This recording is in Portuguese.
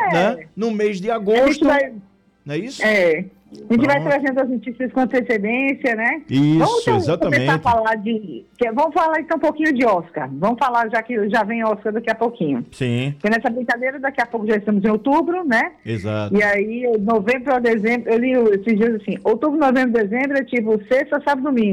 né? No mês de agosto. Não é isso? A gente vai trazendo as notícias com antecedência, né? Isso, exatamente. Vamos falar então um pouquinho de Oscar. Vamos falar, já que já vem Oscar daqui a pouquinho. Sim. Porque nessa brincadeira, daqui a pouco já estamos em outubro, né? Exato. E aí, novembro a dezembro, eu li esses dias assim, outubro, novembro, dezembro é tipo sexta, sábado, domingo.